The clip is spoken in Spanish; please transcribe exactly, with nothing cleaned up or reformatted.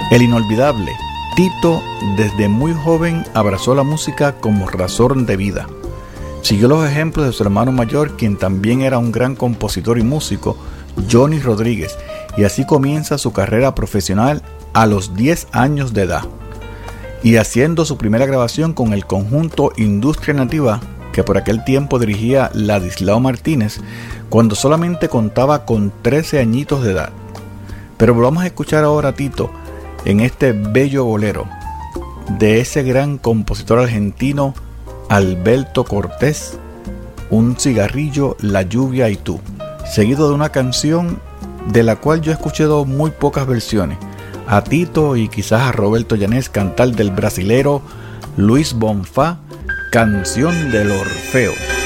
El inolvidable Tito desde muy joven abrazó la música como razón de vida. Siguió los ejemplos de su hermano mayor, quien también era un gran compositor y músico, Johnny Rodríguez, y así comienza su carrera profesional a los diez años de edad, y haciendo su primera grabación con el conjunto Industria Nativa, que por aquel tiempo dirigía Ladislao Martínez, cuando solamente contaba con trece añitos de edad. Pero vamos a escuchar ahora a Tito en este bello bolero de ese gran compositor argentino Alberto Cortés, Un cigarrillo, la lluvia y tú, seguido de una canción de la cual yo he escuchado muy pocas versiones, a Tito y quizás a Roberto Llanés cantar del brasilero Luis Bonfá, Canción del Orfeo.